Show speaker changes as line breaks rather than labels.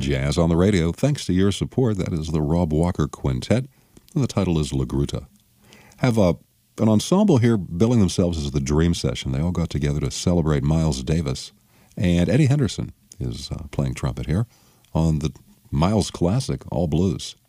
Jazz on the Radio. Thanks to your support, that is the Rob Walker Quintet, and the title is La Gruta. Have an ensemble here billing themselves as the Dream Session. They all got together to celebrate Miles Davis, and Eddie Henderson is playing trumpet here on the Miles classic, All Blues.